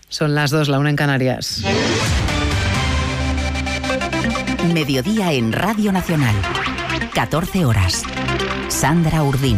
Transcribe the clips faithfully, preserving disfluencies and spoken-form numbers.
Son las dos, la una en Canarias. Mediodía en Radio Nacional. catorce horas. Sandra Urdín.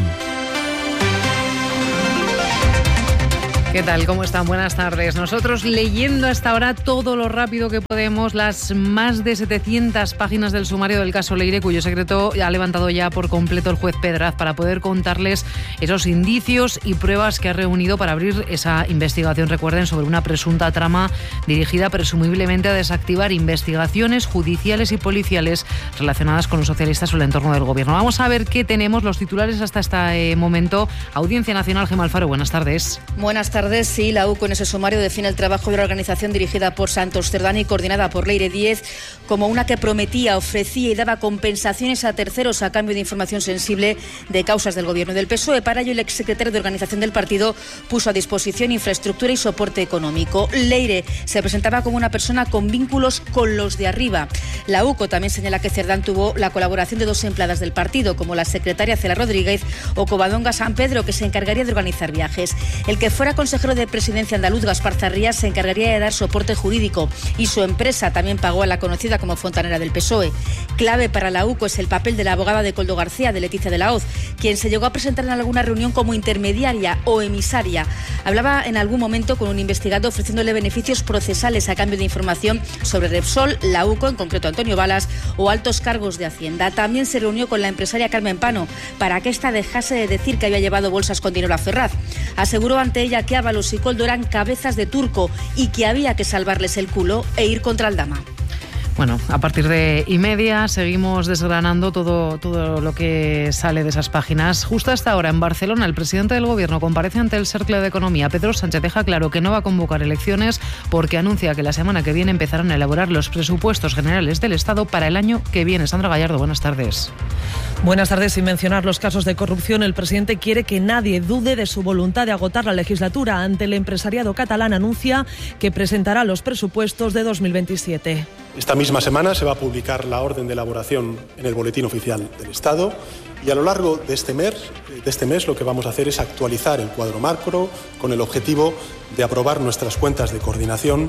¿Qué tal? ¿Cómo están? Buenas tardes. Nosotros leyendo hasta ahora todo lo rápido que podemos las más de setecientas páginas del sumario del caso Leire, cuyo secreto ha levantado ya por completo el juez Pedraz para poder contarles esos indicios y pruebas que ha reunido para abrir esa investigación, recuerden, sobre una presunta trama dirigida presumiblemente a desactivar investigaciones judiciales y policiales relacionadas con los socialistas o el entorno del gobierno. Vamos a ver qué tenemos, los titulares hasta este momento. Audiencia Nacional, Gemma Alfaro, buenas tardes. Buenas tardes. Sí, la U C O en ese sumario define el trabajo de la organización dirigida por Santos Cerdán y coordinada por Leire Díez como una que prometía, ofrecía y daba compensaciones a terceros a cambio de información sensible de causas del gobierno del P S O E. Para ello, el exsecretario de organización del partido puso a disposición infraestructura y soporte económico. Leire se presentaba como una persona con vínculos con los de arriba. La U C O también señala que Cerdán tuvo la colaboración de dos empleadas del partido, como la secretaria Cela Rodríguez o Covadonga San Pedro, que se encargaría de organizar viajes. El que fuera consejero de presidencia andaluz, Gaspar Zarrías, se encargaría de dar soporte jurídico y su empresa también pagó a la conocida como fontanera del P S O E. Clave para la U C O es el papel de la abogada de Coldo García, de Leticia de la Hoz, quien se llegó a presentar en alguna reunión como intermediaria o emisaria. Hablaba en algún momento con un investigado ofreciéndole beneficios procesales a cambio de información sobre Repsol, la U C O, en concreto Antonio Balas, o altos cargos de Hacienda. También se reunió con la empresaria Carmen Pano para que ésta dejase de decir que había llevado bolsas con dinero a Ferraz. Aseguró ante ella que Ábalos y Coldo eran cabezas de turco y que había que salvarles el culo e ir contra Aldama. Bueno, a partir de y media seguimos desgranando todo, todo lo que sale de esas páginas. Justo hasta ahora en Barcelona, el presidente del Gobierno comparece ante el Cercle de Economía. Pedro Sánchez deja claro que no va a convocar elecciones porque anuncia que la semana que viene empezarán a elaborar los presupuestos generales del Estado para el año que viene. Sandra Gallardo, buenas tardes. Buenas tardes. Sin mencionar los casos de corrupción, el presidente quiere que nadie dude de su voluntad de agotar la legislatura. Ante el empresariado catalán anuncia que presentará los presupuestos de dos mil veintisiete. Esta misma semana se va a publicar la orden de elaboración en el Boletín Oficial del Estado y a lo largo de este mes, de este mes lo que vamos a hacer es actualizar el cuadro macro con el objetivo de aprobar nuestras cuentas de coordinación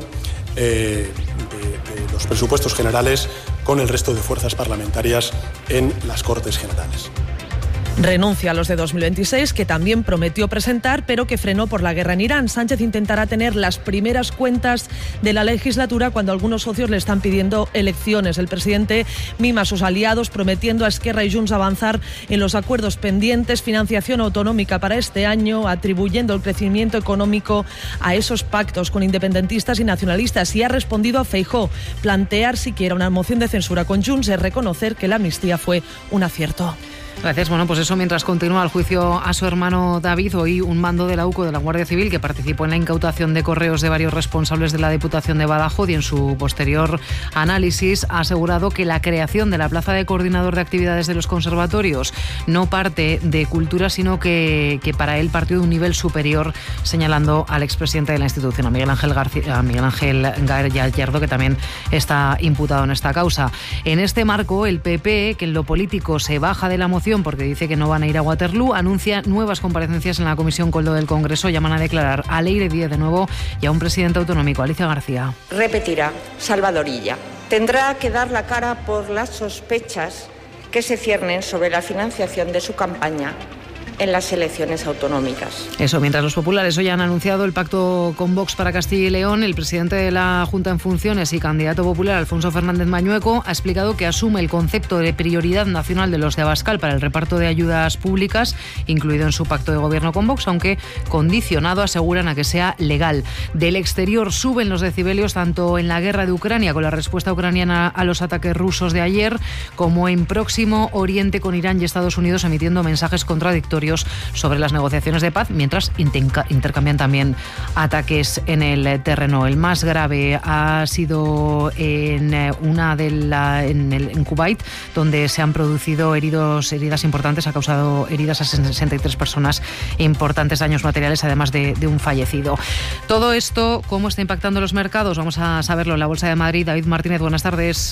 eh, de, de los presupuestos generales con el resto de fuerzas parlamentarias en las Cortes Generales. Renuncia a los de dos mil veintiséis, que también prometió presentar, pero que frenó por la guerra en Irán. Sánchez intentará tener las primeras cuentas de la legislatura cuando algunos socios le están pidiendo elecciones. El presidente mima a sus aliados, prometiendo a Esquerra y Junts avanzar en los acuerdos pendientes, financiación autonómica para este año, atribuyendo el crecimiento económico a esos pactos con independentistas y nacionalistas. Y ha respondido a Feijóo. Plantear siquiera una moción de censura con Junts es reconocer que la amnistía fue un acierto. Gracias. Bueno, pues eso, mientras continúa el juicio a su hermano David, hoy un mando de la U C O de la Guardia Civil que participó en la incautación de correos de varios responsables de la Diputación de Badajoz y en su posterior análisis ha asegurado que la creación de la plaza de coordinador de actividades de los conservatorios no parte de cultura, sino que, que para él partió de un nivel superior, señalando al expresidente de la institución, a Miguel Ángel García, a Miguel Ángel Gallardo, que también está imputado en esta causa. En este marco, el P P, que en lo político se baja de la moción porque dice que no van a ir a Waterloo, anuncia nuevas comparecencias en la Comisión Coldo del Congreso. Llaman a declarar a Leire Díez de nuevo y a un presidente autonómico, Alicia García. Repetirá, Salvadorilla. Tendrá que dar la cara por las sospechas que se ciernen sobre la financiación de su campaña en las elecciones autonómicas. Eso, mientras los populares hoy han anunciado el pacto con Vox para Castilla y León, el presidente de la Junta en funciones y candidato popular, Alfonso Fernández Mañueco, ha explicado que asume el concepto de prioridad nacional de los de Abascal para el reparto de ayudas públicas, incluido en su pacto de gobierno con Vox, aunque condicionado, aseguran, a que sea legal. Del exterior suben los decibelios tanto en la guerra de Ucrania, con la respuesta ucraniana a los ataques rusos de ayer, como en Próximo Oriente, con Irán y Estados Unidos emitiendo mensajes contradictorios sobre las negociaciones de paz, mientras intercambian también ataques en el terreno. El más grave ha sido en una de la en, el, en Kuwait, donde se han producido heridos, heridas importantes, ha causado heridas a sesenta y tres personas, importantes daños materiales, además de, de un fallecido. Todo esto, ¿cómo está impactando los mercados? Vamos a saberlo en la Bolsa de Madrid. David Martínez, buenas tardes.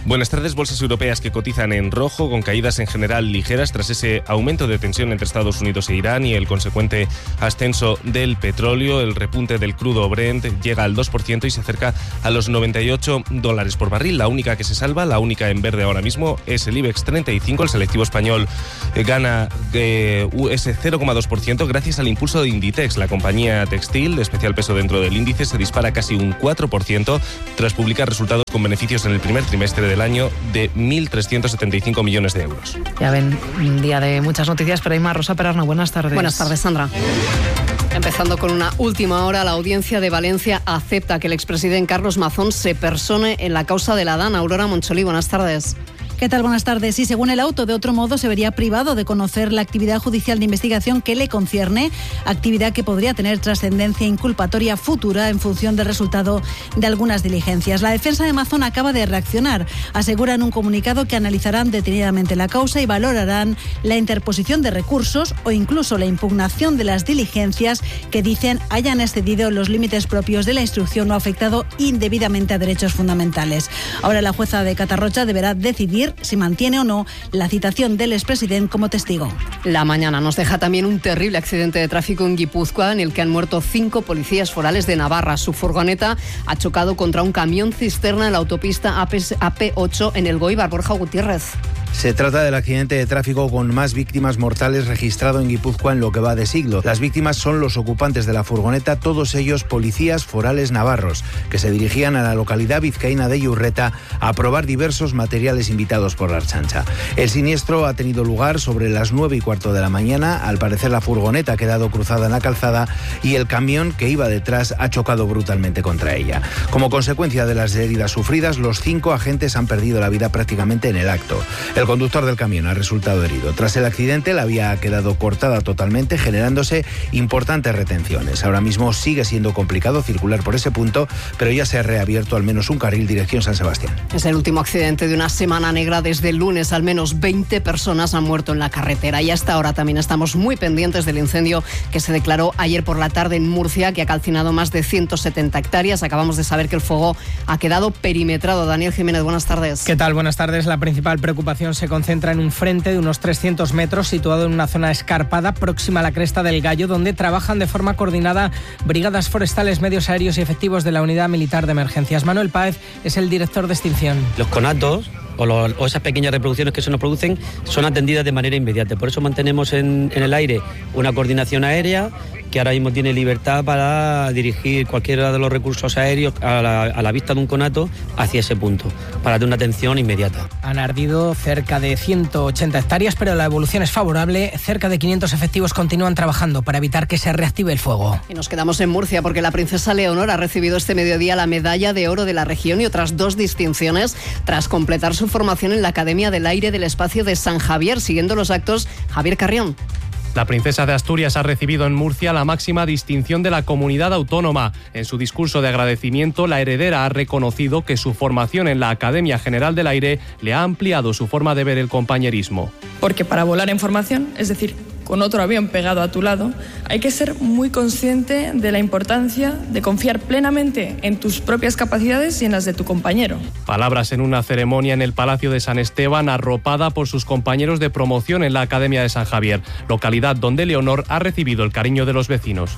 Buenas tardes. Bolsas europeas que cotizan en rojo, con caídas en general ligeras tras ese aumento de tensión entre Estados Unidos e Irán y el consecuente ascenso del petróleo. El repunte del crudo Brent llega al dos por ciento y se acerca a los noventa y ocho dólares por barril. La única que se salva, la única en verde ahora mismo, es el IBEX treinta y cinco. El selectivo español eh, gana eh, ese cero coma dos por ciento gracias al impulso de Inditex. La compañía textil, de especial peso dentro del índice, se dispara casi un cuatro por ciento tras publicar resultados con beneficios en el primer trimestre del año de mil trescientos setenta y cinco millones de euros. Ya ven, un día de muchas noticias, pero hay más. Rosa Perarno, buenas tardes. Buenas tardes, Sandra. Empezando con una última hora, la Audiencia de Valencia acepta que el expresidente Carlos Mazón se persone en la causa de la DAN. Aurora Moncholí, buenas tardes. ¿Qué tal? Buenas tardes. Y según el auto, de otro modo se vería privado de conocer la actividad judicial de investigación que le concierne, actividad que podría tener trascendencia inculpatoria futura en función del resultado de algunas diligencias. La defensa de Mazón acaba de reaccionar. Asegura en un comunicado que analizarán detenidamente la causa y valorarán la interposición de recursos o incluso la impugnación de las diligencias que dicen hayan excedido los límites propios de la instrucción o afectado indebidamente a derechos fundamentales. Ahora la jueza de Catarrocha deberá decidir si mantiene o no la citación del expresidente como testigo. La mañana nos deja también un terrible accidente de tráfico en Guipúzcoa, en el que han muerto cinco policías forales de Navarra. Su furgoneta ha chocado contra un camión cisterna en la autopista A P ocho en el Goibar. Borja Gutiérrez. Se trata del accidente de tráfico con más víctimas mortales registrado en Guipúzcoa en lo que va de siglo. Las víctimas son los ocupantes de la furgoneta, todos ellos policías forales navarros, que se dirigían a la localidad vizcaína de Iurreta a probar diversos materiales invitados por la Ertzaintza. El siniestro ha tenido lugar sobre las nueve y cuarto de la mañana. Al parecer la furgoneta ha quedado cruzada en la calzada y el camión que iba detrás ha chocado brutalmente contra ella. Como consecuencia de las heridas sufridas, los cinco agentes han perdido la vida prácticamente en el acto. El conductor del camión ha resultado herido. Tras el accidente, la vía ha quedado cortada totalmente, generándose importantes retenciones. Ahora mismo sigue siendo complicado circular por ese punto, pero ya se ha reabierto al menos un carril dirección San Sebastián. Es el último accidente de una semana negra. Desde el lunes, al menos veinte personas han muerto en la carretera. Y hasta ahora también estamos muy pendientes del incendio que se declaró ayer por la tarde en Murcia, que ha calcinado más de ciento setenta hectáreas. Acabamos de saber que el fuego ha quedado perimetrado. Daniel Jiménez, buenas tardes. ¿Qué tal? Buenas tardes. La principal preocupación se concentra en un frente de unos trescientos metros situado en una zona escarpada próxima a la Cresta del Gallo, donde trabajan de forma coordinada brigadas forestales, medios aéreos y efectivos de la Unidad Militar de Emergencias. Manuel Páez es el director de extinción. Los conatos o, los, o esas pequeñas reproducciones que se nos producen son atendidas de manera inmediata. Por eso mantenemos en, en el aire una coordinación aérea que ahora mismo tiene libertad para dirigir cualquiera de los recursos aéreos a la, a la vista de un conato hacia ese punto, para dar una atención inmediata. Han ardido cerca de ciento ochenta hectáreas, pero la evolución es favorable. Cerca de quinientos efectivos continúan trabajando para evitar que se reactive el fuego. Y nos quedamos en Murcia porque la princesa Leonor ha recibido este mediodía la medalla de oro de la región y otras dos distinciones tras completar su formación en la Academia del Aire del Espacio de San Javier. Siguiendo los actos, Javier Carrión. La princesa de Asturias ha recibido en Murcia la máxima distinción de la comunidad autónoma. En su discurso de agradecimiento, la heredera ha reconocido que su formación en la Academia General del Aire le ha ampliado su forma de ver el compañerismo. Porque para volar en formación, es decir, con otro avión pegado a tu lado, hay que ser muy consciente de la importancia de confiar plenamente en tus propias capacidades y en las de tu compañero. Palabras en una ceremonia en el Palacio de San Esteban, arropada por sus compañeros de promoción en la Academia de San Javier, localidad donde Leonor ha recibido el cariño de los vecinos.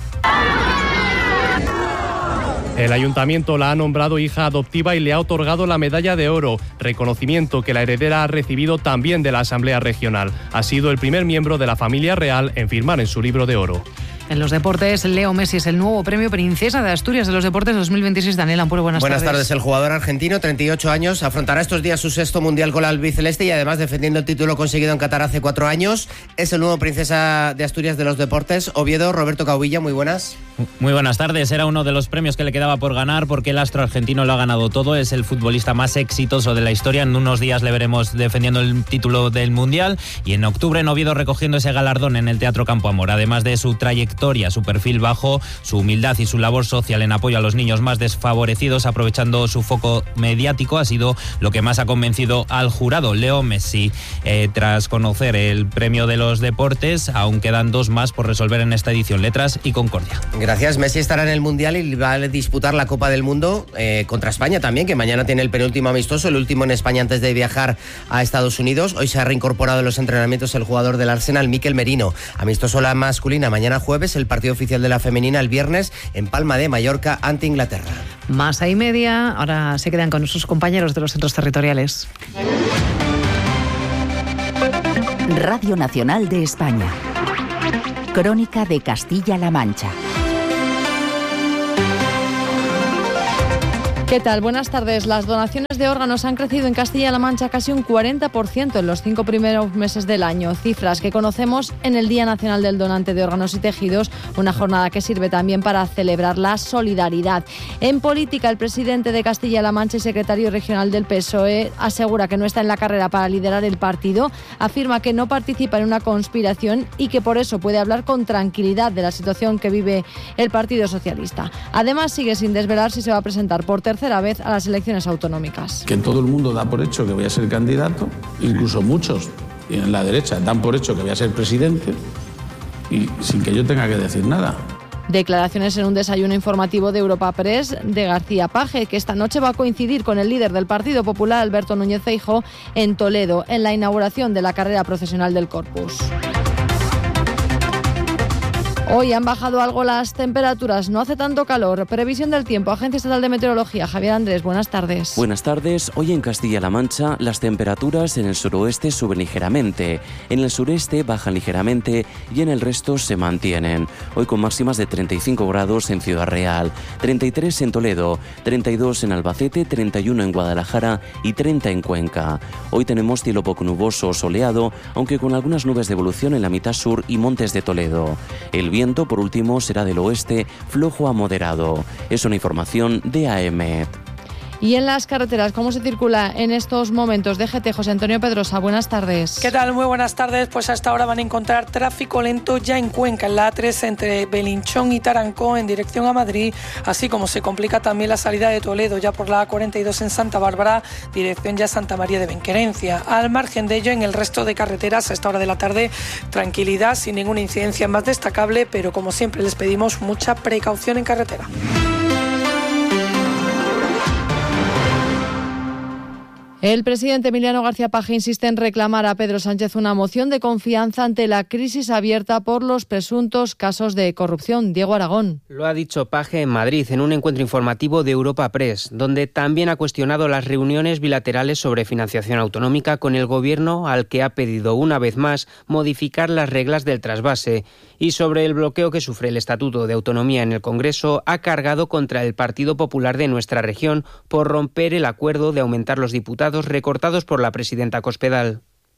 El ayuntamiento la ha nombrado hija adoptiva y le ha otorgado la medalla de oro, reconocimiento que la heredera ha recibido también de la Asamblea Regional. Ha sido el primer miembro de la familia real en firmar en su libro de oro. En los deportes, Leo Messi es el nuevo premio Princesa de Asturias de los Deportes dos mil veintiséis. Daniel Ampuero, buenas, buenas tardes. tardes. El jugador argentino, treinta y ocho años, afrontará estos días su sexto mundial con la albiceleste y además defendiendo el título conseguido en Qatar hace cuatro años. Es el nuevo Princesa de Asturias de los Deportes. Oviedo, Roberto Caubilla, muy buenas. Muy buenas tardes. Era uno de los premios que le quedaba por ganar porque el astro argentino lo ha ganado todo. Es el futbolista más exitoso de la historia. En unos días le veremos defendiendo el título del mundial y en octubre en Oviedo recogiendo ese galardón en el Teatro Campo Amor. Además de su trayectoria trayectoria, su perfil bajo, su humildad y su labor social en apoyo a los niños más desfavorecidos, aprovechando su foco mediático, ha sido lo que más ha convencido al jurado. Leo Messi, eh, tras conocer el premio de los deportes, aún quedan dos más por resolver en esta edición: letras y concordia. Gracias. Messi estará en el Mundial y va a disputar la Copa del Mundo eh, contra España también, que mañana tiene el penúltimo amistoso, el último en España antes de viajar a Estados Unidos. Hoy se ha reincorporado en los entrenamientos el jugador del Arsenal, Mikel Merino. Amistoso la masculina mañana jueves, el partido oficial de la femenina el viernes en Palma de Mallorca ante Inglaterra. Más y media, ahora se quedan con nuestros compañeros de los centros territoriales. Radio Nacional de España. Crónica de Castilla-La Mancha. ¿Qué tal? Buenas tardes. Las donaciones de órganos han crecido en Castilla-La Mancha casi un cuarenta por ciento en los cinco primeros meses del año, cifras que conocemos en el Día Nacional del Donante de Órganos y Tejidos, una jornada que sirve también para celebrar la solidaridad. En política, el presidente de Castilla-La Mancha y secretario regional del P S O E asegura que no está en la carrera para liderar el partido, afirma que no participa en una conspiración y que por eso puede hablar con tranquilidad de la situación que vive el Partido Socialista. Además, sigue sin desvelar si se va a presentar por tercera vez a las elecciones autonómicas. Que todo el mundo da por hecho que voy a ser candidato, incluso muchos en la derecha dan por hecho que voy a ser presidente y sin que yo tenga que decir nada. Declaraciones en un desayuno informativo de Europa Press de García Page, que esta noche va a coincidir con el líder del Partido Popular, Alberto Núñez Feijóo, en Toledo, en la inauguración de la carrera procesional del Corpus. Hoy han bajado algo las temperaturas, no hace tanto calor. Previsión del tiempo, Agencia Estatal de Meteorología. Javier Andrés, buenas tardes. Buenas tardes. Hoy en Castilla-La Mancha las temperaturas en el suroeste suben ligeramente, en el sureste bajan ligeramente y en el resto se mantienen. Hoy con máximas de treinta y cinco grados en Ciudad Real, treinta y tres en Toledo, treinta y dos en Albacete, treinta y uno en Guadalajara y treinta en Cuenca. Hoy tenemos cielo poco nuboso o soleado, aunque con algunas nubes de evolución en la mitad sur y montes de Toledo. El viento, por último, será del oeste, flojo a moderado. Es una información de A M. Y en las carreteras, ¿cómo se circula en estos momentos? D G T, José Antonio Pedrosa, buenas tardes. ¿Qué tal? Muy buenas tardes. Pues hasta ahora van a encontrar tráfico lento ya en Cuenca, en la A tres entre Belinchón y Tarancón en dirección a Madrid, así como se complica también la salida de Toledo ya por la A cuarenta y dos en Santa Bárbara, dirección ya Santa María de Benquerencia. Al margen de ello, en el resto de carreteras a esta hora de la tarde, tranquilidad, sin ninguna incidencia más destacable, pero como siempre les pedimos mucha precaución en carretera. El presidente Emiliano García Paje insiste en reclamar a Pedro Sánchez una moción de confianza ante la crisis abierta por los presuntos casos de corrupción. Diego Aragón. Lo ha dicho Paje en Madrid en un encuentro informativo de Europa Press, donde también ha cuestionado las reuniones bilaterales sobre financiación autonómica con el Gobierno, al que ha pedido una vez más modificar las reglas del trasvase. Y sobre el bloqueo que sufre el Estatuto de Autonomía en el Congreso, ha cargado contra el Partido Popular de nuestra región por romper el acuerdo de aumentar los diputados recortados por la presidenta Cospedal.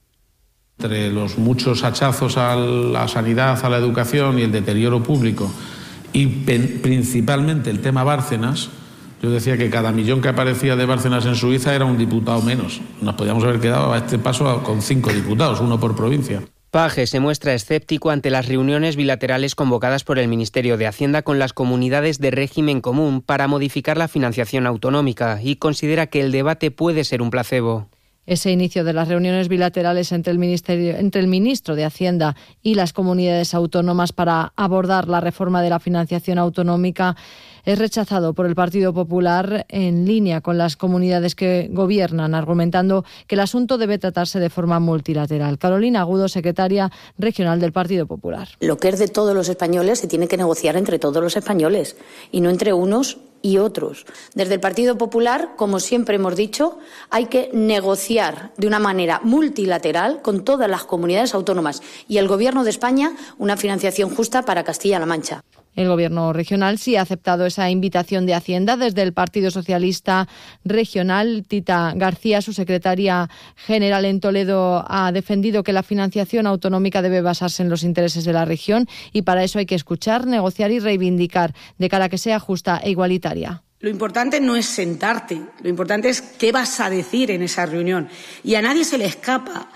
Entre los muchos hachazos a la sanidad, a la educación y el deterioro público, y principalmente el tema Bárcenas, yo decía que cada millón que aparecía de Bárcenas en Suiza era un diputado menos. Nos podíamos haber quedado a este paso con cinco diputados, uno por provincia. Paje se muestra escéptico ante las reuniones bilaterales convocadas por el Ministerio de Hacienda con las comunidades de régimen común para modificar la financiación autonómica y considera que el debate puede ser un placebo. Ese inicio de las reuniones bilaterales entre el Ministerio, entre el ministro de Hacienda y las comunidades autónomas para abordar la reforma de la financiación autonómica es rechazado por el Partido Popular en línea con las comunidades que gobiernan, argumentando que el asunto debe tratarse de forma multilateral. Carolina Agudo, secretaria regional del Partido Popular. Lo que es de todos los españoles se tiene que negociar entre todos los españoles y no entre unos y otros. Desde el Partido Popular, como siempre hemos dicho, hay que negociar de una manera multilateral con todas las comunidades autónomas y el Gobierno de España una financiación justa para Castilla-La Mancha. El Gobierno regional sí ha aceptado esa invitación de Hacienda. Desde el Partido Socialista Regional, Tita García, su secretaria general en Toledo, ha defendido que la financiación autonómica debe basarse en los intereses de la región y para eso hay que escuchar, negociar y reivindicar de cara a que sea justa e igualitaria. Lo importante no es sentarte, lo importante es qué vas a decir en esa reunión. Y a nadie se le escapa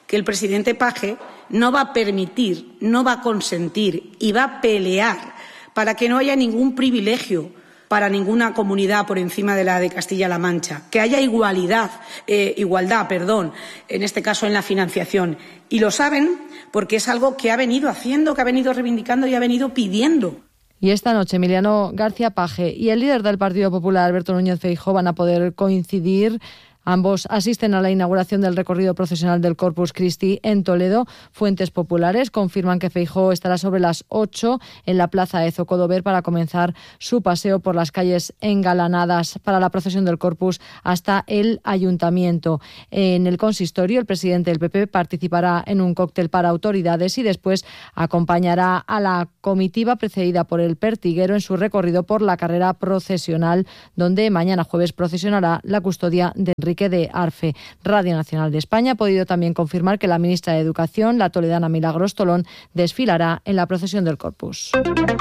que el presidente Page no va a permitir, no va a consentir y va a pelear para que no haya ningún privilegio para ninguna comunidad por encima de la de Castilla-La Mancha, que haya igualdad, eh, igualdad, perdón, en este caso en la financiación. Y lo saben porque es algo que ha venido haciendo, que ha venido reivindicando y ha venido pidiendo. Y esta noche Emiliano García Page y el líder del Partido Popular, Alberto Núñez Feijóo, van a poder coincidir. Ambos asisten a la inauguración del recorrido procesional del Corpus Christi en Toledo. Fuentes populares confirman que Feijóo estará sobre las ocho en la plaza de Zocodover para comenzar su paseo por las calles engalanadas para la procesión del Corpus hasta el Ayuntamiento. En el consistorio, el presidente del P P participará en un cóctel para autoridades y después acompañará a la comitiva precedida por el pertiguero en su recorrido por la carrera procesional, donde mañana jueves procesionará la custodia de Enrique de Arfe. Radio Nacional de España ha podido también confirmar que la ministra de Educación, la toledana Milagros Tolón, desfilará en la procesión del Corpus.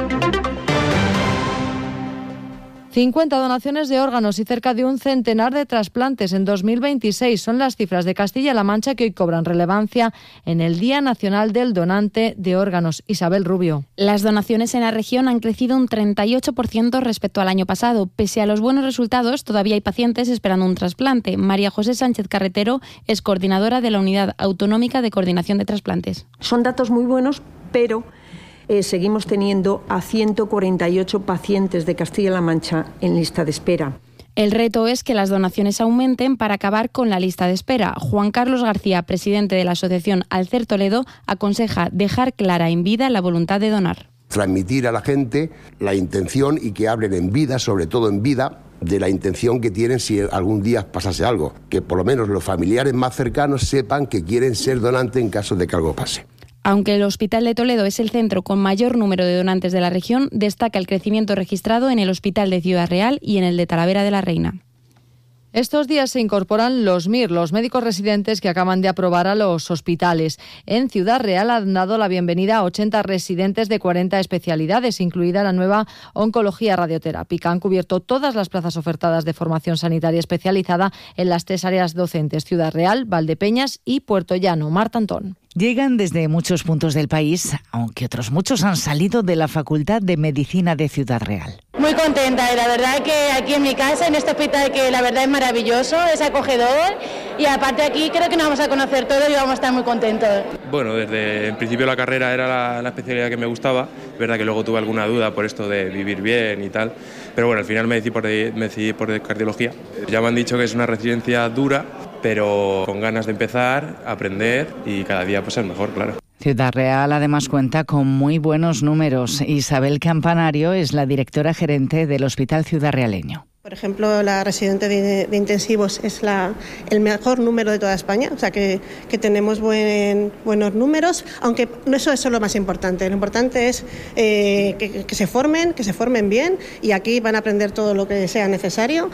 cincuenta donaciones de órganos y cerca de un centenar de trasplantes en dos mil veintiséis son las cifras de Castilla-La Mancha que hoy cobran relevancia en el Día Nacional del Donante de Órganos. Isabel Rubio. Las donaciones en la región han crecido un treinta y ocho por ciento respecto al año pasado. Pese a los buenos resultados, todavía hay pacientes esperando un trasplante. María José Sánchez Carretero es coordinadora de la Unidad Autonómica de Coordinación de Trasplantes. Son datos muy buenos, pero Eh, seguimos teniendo a ciento cuarenta y ocho pacientes de Castilla-La Mancha en lista de espera. El reto es que las donaciones aumenten para acabar con la lista de espera. Juan Carlos García, presidente de la asociación Alcer Toledo, aconseja dejar clara en vida la voluntad de donar. Transmitir a la gente la intención y que hablen en vida, sobre todo en vida, de la intención que tienen si algún día pasase algo. Que por lo menos los familiares más cercanos sepan que quieren ser donantes en caso de que algo pase. Aunque el Hospital de Toledo es el centro con mayor número de donantes de la región, destaca el crecimiento registrado en el Hospital de Ciudad Real y en el de Talavera de la Reina. Estos días se incorporan los M I R, los médicos residentes que acaban de aprobar a los hospitales. En Ciudad Real han dado la bienvenida a ochenta residentes de cuarenta especialidades, incluida la nueva oncología radioterápica. Han cubierto todas las plazas ofertadas de formación sanitaria especializada en las tres áreas docentes: Ciudad Real, Valdepeñas y Puerto Llano. Marta Antón. Llegan desde muchos puntos del país, aunque otros muchos han salido de la Facultad de Medicina de Ciudad Real. Muy contenta, y la verdad que aquí en mi casa, en este hospital, que la verdad es maravilloso, es acogedor, y aparte aquí creo que nos vamos a conocer todos y vamos a estar muy contentos. Bueno, desde el principio la carrera era la, la especialidad que me gustaba, es verdad que luego tuve alguna duda por esto de vivir bien y tal, pero bueno, al final me decidí por, me decidí por cardiología. Ya me han dicho que es una residencia dura, pero con ganas de empezar, aprender y cada día pues ser mejor, claro. Ciudad Real además cuenta con muy buenos números. Isabel Campanario es la directora gerente del Hospital Ciudad Realeño. Por ejemplo, la residente de, de intensivos es la, el mejor número de toda España, o sea que, que tenemos buen, buenos números, aunque no eso es lo más importante. Lo importante es eh, que, que se formen, que se formen bien, y aquí van a aprender todo lo que sea necesario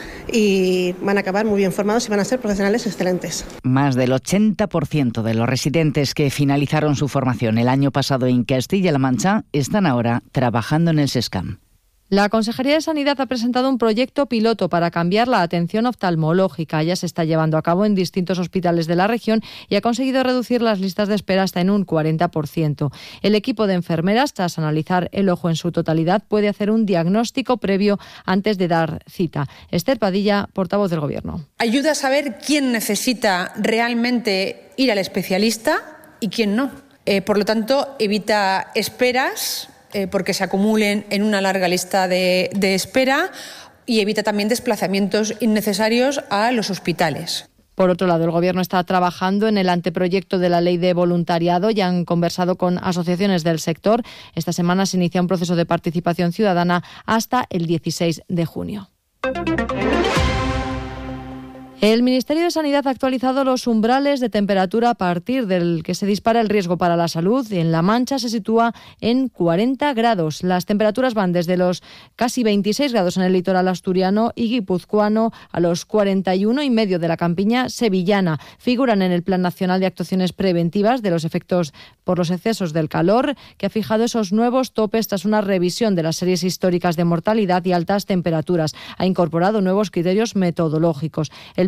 y van a acabar muy bien formados y van a ser profesionales excelentes. Más del ochenta por ciento de los residentes que finalizaron su formación el año pasado en Castilla-La Mancha están ahora trabajando en el SESCAM. La Consejería de Sanidad ha presentado un proyecto piloto para cambiar la atención oftalmológica. Ya se está llevando a cabo en distintos hospitales de la región y ha conseguido reducir las listas de espera hasta en un cuarenta por ciento. El equipo de enfermeras, tras analizar el ojo en su totalidad, puede hacer un diagnóstico previo antes de dar cita. Esther Padilla, portavoz del Gobierno. Ayuda a saber quién necesita realmente ir al especialista y quién no. Eh, por lo tanto, evita esperas, Eh, porque se acumulen en una larga lista de, de espera, y evita también desplazamientos innecesarios a los hospitales. Por otro lado, el Gobierno está trabajando en el anteproyecto de la ley de voluntariado y han conversado con asociaciones del sector. Esta semana se inicia un proceso de participación ciudadana hasta el dieciséis de junio. El Ministerio de Sanidad ha actualizado los umbrales de temperatura a partir del que se dispara el riesgo para la salud. En La Mancha se sitúa en cuarenta grados. Las temperaturas van desde los casi veintiséis grados en el litoral asturiano y guipuzcoano a los cuarenta y uno y medio de la campiña sevillana. Figuran en el Plan Nacional de Actuaciones Preventivas de los efectos por los excesos del calor, que ha fijado esos nuevos topes tras una revisión de las series históricas de mortalidad y altas temperaturas. Ha incorporado nuevos criterios metodológicos. El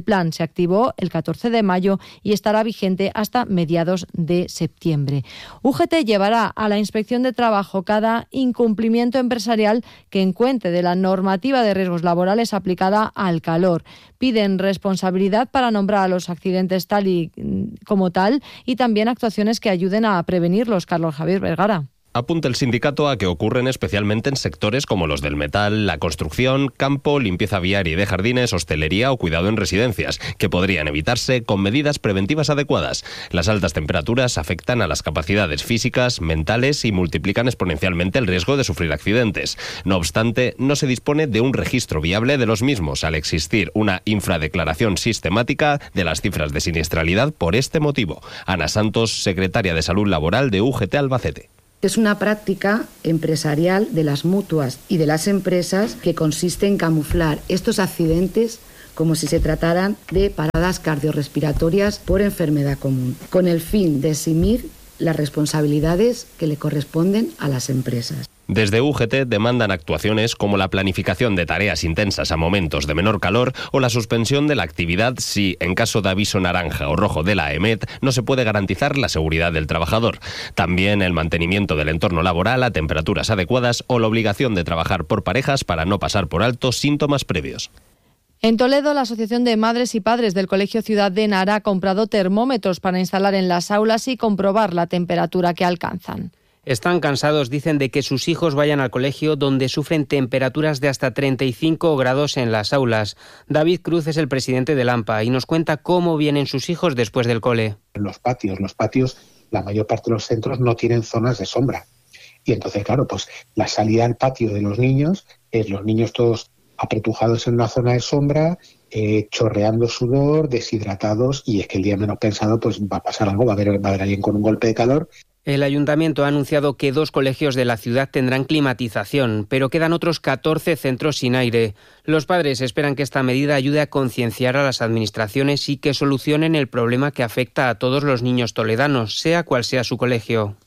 plan se activó el catorce de mayo y estará vigente hasta mediados de septiembre. U G T llevará a la Inspección de Trabajo cada incumplimiento empresarial que encuentre de la normativa de riesgos laborales aplicada al calor. Piden responsabilidad para nombrar a los accidentes tal y como tal y también actuaciones que ayuden a prevenirlos. Carlos Javier Vergara. Apunta el sindicato a que ocurren especialmente en sectores como los del metal, la construcción, campo, limpieza viaria y de jardines, hostelería o cuidado en residencias, que podrían evitarse con medidas preventivas adecuadas. Las altas temperaturas afectan a las capacidades físicas, mentales y multiplican exponencialmente el riesgo de sufrir accidentes. No obstante, no se dispone de un registro viable de los mismos, al existir una infradeclaración sistemática de las cifras de siniestralidad por este motivo. Ana Santos, secretaria de Salud Laboral de U G T Albacete. Es una práctica empresarial de las mutuas y de las empresas que consiste en camuflar estos accidentes como si se trataran de paradas cardiorrespiratorias por enfermedad común, con el fin de eximir las responsabilidades que le corresponden a las empresas. Desde U G T demandan actuaciones como la planificación de tareas intensas a momentos de menor calor o la suspensión de la actividad si, en caso de aviso naranja o rojo de la E M E T, no se puede garantizar la seguridad del trabajador. También el mantenimiento del entorno laboral a temperaturas adecuadas o la obligación de trabajar por parejas para no pasar por alto síntomas previos. En Toledo, la Asociación de Madres y Padres del Colegio Ciudad de Nara ha comprado termómetros para instalar en las aulas y comprobar la temperatura que alcanzan. Están cansados, dicen, de que sus hijos vayan al colegio donde sufren temperaturas de hasta treinta y cinco grados en las aulas. David Cruz es el presidente del AMPA y nos cuenta cómo vienen sus hijos después del cole. Los patios, los patios, la mayor parte de los centros no tienen zonas de sombra. Y entonces, claro, pues la salida al patio de los niños es los niños todos apretujados en una zona de sombra, eh, chorreando sudor, deshidratados, y es que el día menos pensado pues va a pasar algo, va a haber, va a haber alguien con un golpe de calor. El ayuntamiento ha anunciado que dos colegios de la ciudad tendrán climatización, pero quedan otros catorce centros sin aire. Los padres esperan que esta medida ayude a concienciar a las administraciones y que solucionen el problema que afecta a todos los niños toledanos, sea cual sea su colegio.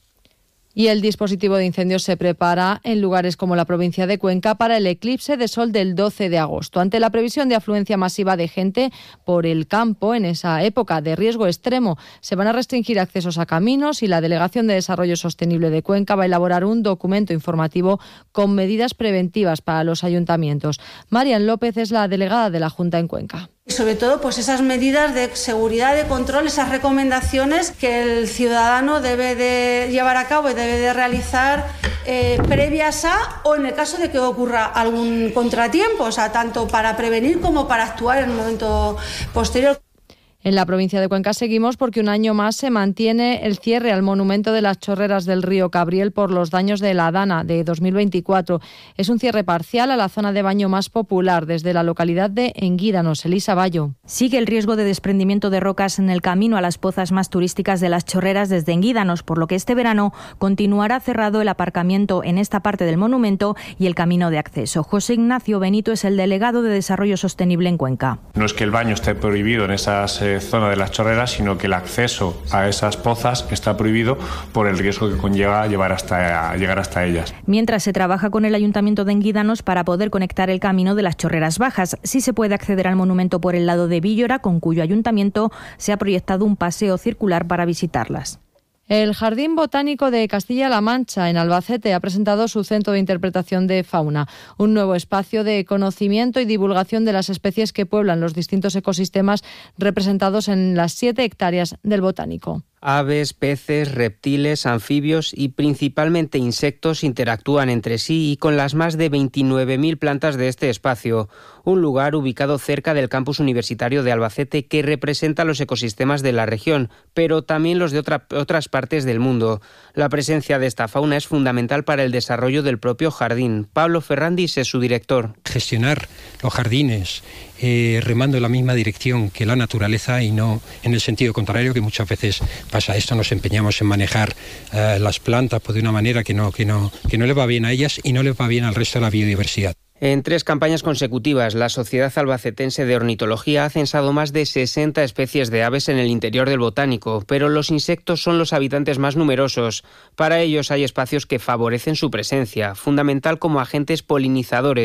Y el dispositivo de incendios se prepara en lugares como la provincia de Cuenca para el eclipse de sol del doce de agosto. Ante la previsión de afluencia masiva de gente por el campo en esa época de riesgo extremo, se van a restringir accesos a caminos y la Delegación de Desarrollo Sostenible de Cuenca va a elaborar un documento informativo con medidas preventivas para los ayuntamientos. Marian López es la delegada de la Junta en Cuenca. Y sobre todo, pues esas medidas de seguridad, de control, esas recomendaciones que el ciudadano debe de llevar a cabo y debe de realizar eh, previas a, o en el caso de que ocurra algún contratiempo, o sea, tanto para prevenir como para actuar en el momento posterior. En la provincia de Cuenca seguimos porque un año más se mantiene el cierre al monumento de las chorreras del río Cabriel por los daños de la Dana de dos mil veinticuatro. Es un cierre parcial a la zona de baño más popular desde la localidad de Enguídanos. Elisa Bayo. Sigue el riesgo de desprendimiento de rocas en el camino a las pozas más turísticas de las chorreras desde Enguídanos, por lo que este verano continuará cerrado el aparcamiento en esta parte del monumento y el camino de acceso. José Ignacio Benito es el delegado de Desarrollo Sostenible en Cuenca. No es que el baño esté prohibido en esas eh, zona de las chorreras, sino que el acceso a esas pozas está prohibido por el riesgo que conlleva llevar hasta, llegar hasta ellas. Mientras se trabaja con el Ayuntamiento de Enguídanos para poder conectar el camino de las chorreras bajas. Sí se puede acceder al monumento por el lado de Víllora, con cuyo ayuntamiento se ha proyectado un paseo circular para visitarlas. El Jardín Botánico de Castilla-La Mancha, en Albacete, ha presentado su Centro de Interpretación de Fauna, un nuevo espacio de conocimiento y divulgación de las especies que pueblan los distintos ecosistemas representados en las siete hectáreas del botánico. Aves, peces, reptiles, anfibios y principalmente insectos interactúan entre sí y con las más de veintinueve mil plantas de este espacio, un lugar ubicado cerca del campus universitario de Albacete que representa los ecosistemas de la región, pero también los de otra, otras partes del mundo. La presencia de esta fauna es fundamental para el desarrollo del propio jardín. Pablo Ferrandis es su director. Gestionar los jardines eh, remando en la misma dirección que la naturaleza y no en el sentido contrario, que muchas veces pasa esto, nos empeñamos en manejar eh, las plantas pues, de una manera que no, que, no, que no les va bien a ellas y no les va bien al resto de la biodiversidad. En tres campañas consecutivas, la Sociedad Albacetense de Ornitología ha censado más de sesenta especies de aves en el interior del botánico, pero los insectos son los habitantes más numerosos. Para ellos hay espacios que favorecen su presencia, fundamental como agentes polinizadores,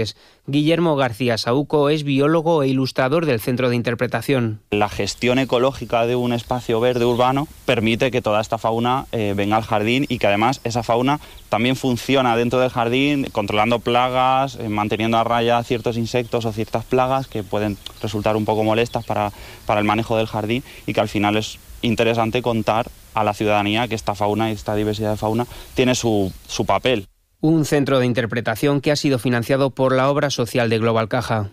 Guillermo García Saúco es biólogo e ilustrador del Centro de Interpretación. La gestión ecológica de un espacio verde urbano permite que toda esta fauna eh, venga al jardín y que además esa fauna también funciona dentro del jardín, controlando plagas, eh, manteniendo a raya ciertos insectos o ciertas plagas que pueden resultar un poco molestas para, para el manejo del jardín, y que al final es interesante contar a la ciudadanía que esta fauna y esta diversidad de fauna tiene su, su papel. Un centro de interpretación que ha sido financiado por la obra social de Global Caja.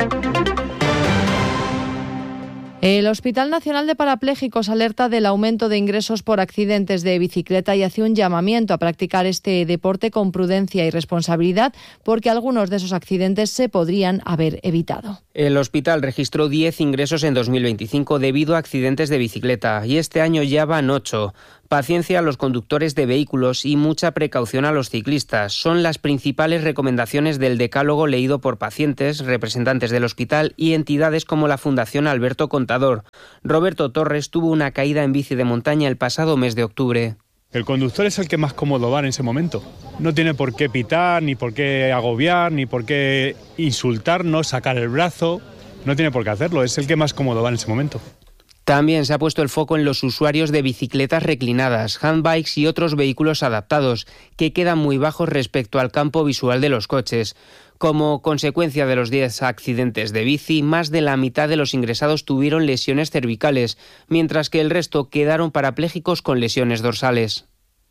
El Hospital Nacional de Parapléjicos alerta del aumento de ingresos por accidentes de bicicleta y hace un llamamiento a practicar este deporte con prudencia y responsabilidad, porque algunos de esos accidentes se podrían haber evitado. El hospital registró diez ingresos en dos mil veinticinco debido a accidentes de bicicleta y este año ya van ocho. Paciencia a los conductores de vehículos y mucha precaución a los ciclistas son las principales recomendaciones del decálogo leído por pacientes, representantes del hospital y entidades como la Fundación Alberto Contador. Roberto Torres tuvo una caída en bici de montaña el pasado mes de octubre. El conductor es el que más cómodo va en ese momento. No tiene por qué pitar, ni por qué agobiar, ni por qué insultarnos, sacar el brazo. No tiene por qué hacerlo, es el que más cómodo va en ese momento. También se ha puesto el foco en los usuarios de bicicletas reclinadas, handbikes y otros vehículos adaptados, que quedan muy bajos respecto al campo visual de los coches. Como consecuencia de los diez accidentes de bici, más de la mitad de los ingresados tuvieron lesiones cervicales, mientras que el resto quedaron parapléjicos con lesiones dorsales.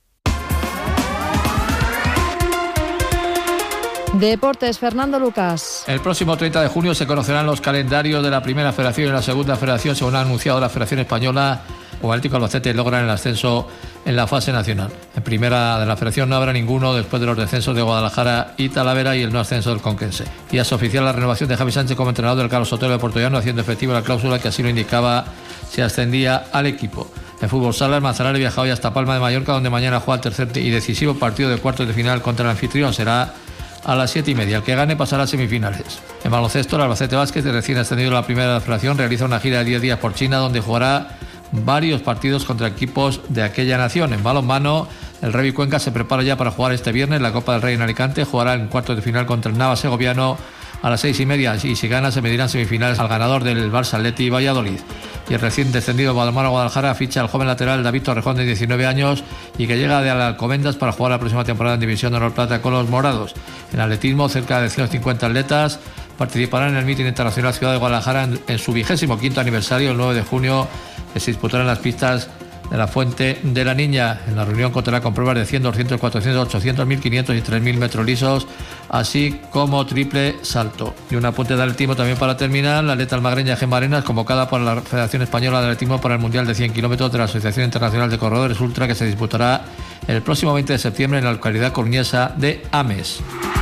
Deportes, Fernando Lucas. El próximo treinta de junio se conocerán los calendarios de la primera federación y la segunda federación, según ha anunciado la Federación Española. O Atlético Albacete logran el ascenso en la fase nacional. En primera de la federación no habrá ninguno después de los descensos de Guadalajara y Talavera y el no ascenso del Conquense. Y es oficial la renovación de Javi Sánchez como entrenador del Carlos Sotelo de Portollano, haciendo efectiva la cláusula que así lo indicaba si ascendía al equipo. En fútbol sala, el Manzanares viaja hoy hasta Palma de Mallorca, donde mañana juega el tercer y decisivo partido de cuartos de final contra el anfitrión. Será a las siete y media. El que gane pasará a semifinales. En baloncesto, el Albacete Vázquez, de recién ascendido a la primera de la federación, realiza una gira de diez días por China, donde jugará varios partidos contra equipos de aquella nación. En balonmano, el Revi Cuenca se prepara ya para jugar este viernes la Copa del Rey en Alicante. Jugará en cuartos de final contra el Nava segoviano a las seis y media, y si gana se medirán semifinales al ganador del Barça Atleti y Valladolid. Y el recién descendido Balonmano Guadalajara ficha al joven lateral David Torrejón, de diecinueve años, y que llega de Alcobendas para jugar la próxima temporada en División de Honor Plata con los morados. En atletismo, cerca de ciento cincuenta atletas participarán en el Mítin Internacional Ciudad de Guadalajara en, en su vigésimo quinto aniversario, el nueve de junio, que se disputará en las pistas de la Fuente de la Niña. En la reunión contará con pruebas de cien, doscientos, cuatrocientos, ochocientos, mil quinientos y tres mil metros lisos, así como triple salto. Y un apunte de atletismo también para terminar. La atleta almagreña Gemma Arenas, convocada por la Federación Española de Atletismo para el Mundial de cien kilómetros de la Asociación Internacional de Corredores Ultra, que se disputará el próximo veinte de septiembre en la localidad coruñesa de Ames.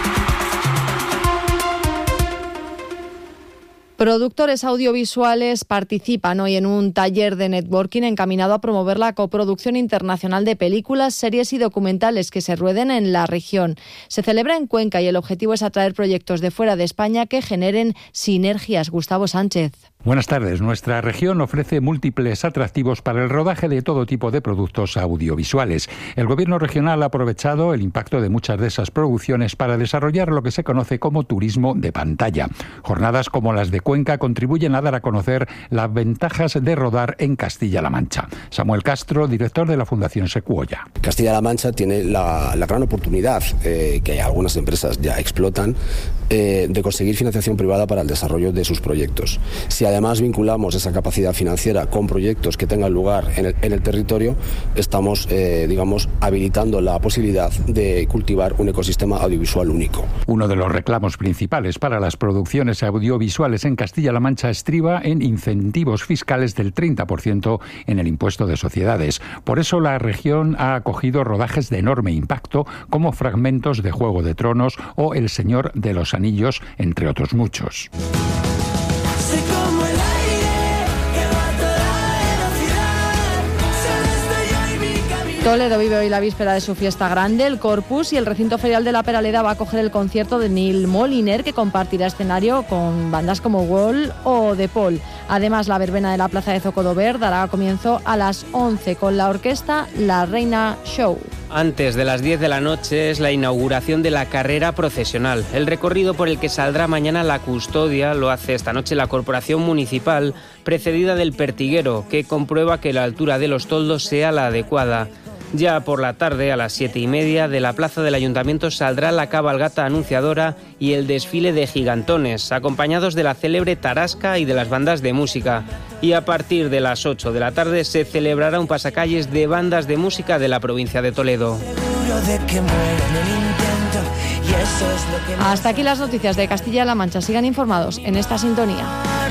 Productores audiovisuales participan hoy en un taller de networking encaminado a promover la coproducción internacional de películas, series y documentales que se rueden en la región. Se celebra en Cuenca y el objetivo es atraer proyectos de fuera de España que generen sinergias. Gustavo Sánchez. Buenas tardes. Nuestra región ofrece múltiples atractivos para el rodaje de todo tipo de productos audiovisuales. El Gobierno regional ha aprovechado el impacto de muchas de esas producciones para desarrollar lo que se conoce como turismo de pantalla. Jornadas como las de Cuenca contribuyen a dar a conocer las ventajas de rodar en Castilla-La Mancha. Samuel Castro, director de la Fundación Secuoya. Castilla-La Mancha tiene la, la gran oportunidad, eh, que algunas empresas ya explotan, eh, de conseguir financiación privada para el desarrollo de sus proyectos. Si además vinculamos esa capacidad financiera con proyectos que tengan lugar en el, en el territorio, estamos, eh, digamos, habilitando la posibilidad de cultivar un ecosistema audiovisual único. Uno de los reclamos principales para las producciones audiovisuales en Castilla-La Mancha estriba en incentivos fiscales del treinta por ciento en el impuesto de sociedades. Por eso la región ha acogido rodajes de enorme impacto, como fragmentos de Juego de Tronos o El Señor de los Anillos, entre otros muchos. Toledo vive hoy la víspera de su fiesta grande, el Corpus, y el recinto ferial de la Peraleda va a acoger el concierto de Neil Moliner, que compartirá escenario con bandas como Wall o The Paul. Además, la verbena de la Plaza de Zocodover dará comienzo a las once con la orquesta La Reina Show. Antes de las diez de la noche es la inauguración de la carrera procesional. El recorrido por el que saldrá mañana la custodia lo hace esta noche la Corporación Municipal, precedida del pertiguero, que comprueba que la altura de los toldos sea la adecuada. Ya por la tarde, a las siete y media, de la plaza del Ayuntamiento saldrá la cabalgata anunciadora y el desfile de gigantones, acompañados de la célebre tarasca y de las bandas de música. Y a partir de las ocho de la tarde se celebrará un pasacalles de bandas de música de la provincia de Toledo. Hasta aquí las noticias de Castilla-La Mancha. Sigan informados en esta sintonía.